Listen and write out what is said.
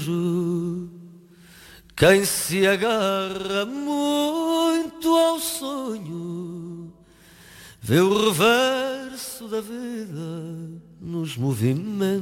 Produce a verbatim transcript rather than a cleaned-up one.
Quem se agarra muito ao sonho vê o reverso da vida nos movimentos.